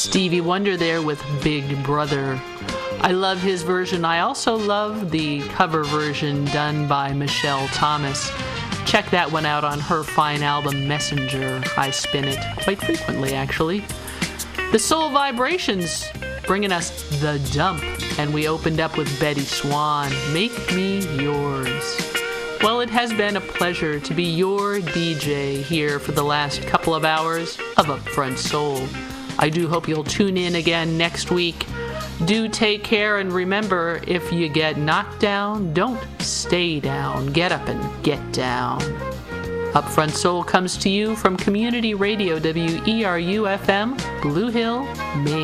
Stevie Wonder there with Big Brother. I love his version. I also love the cover version done by Michelle Thomas. Check that one out on her fine album, Messenger. I spin it quite frequently, actually. The Soul Vibrations bringing us The Dump, and we opened up with Betty Swan, Make Me Yours. Well, it has been a pleasure to be your DJ here for the last couple of hours of Upfront Soul. I do hope you'll tune in again next week. Do take care, and remember, if you get knocked down, don't stay down. Get up and get down. Upfront Soul comes to you from Community Radio WERU-FM, Blue Hill, Maine.